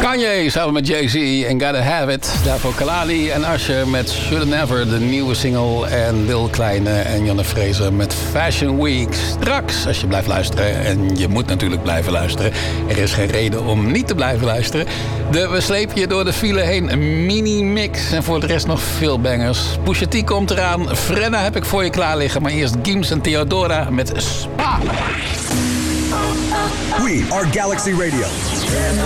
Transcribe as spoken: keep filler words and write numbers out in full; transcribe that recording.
Kanye samen met Jay-Z en Gotta Have It. Daarvoor Kalali en Usher met Shoulda Never, de nieuwe single. En Lil Kleine en Janne Fraser met Fashion Week. Straks, als je blijft luisteren, en je moet natuurlijk blijven luisteren. Er is geen reden om niet te blijven luisteren. De We slepen je door de file heen, een mini-mix. En voor de rest nog veel bangers. Pusha T komt eraan. Frenna heb ik voor je klaar liggen. Maar eerst Gims en Theodora met Spa. We are Galaxy Radio.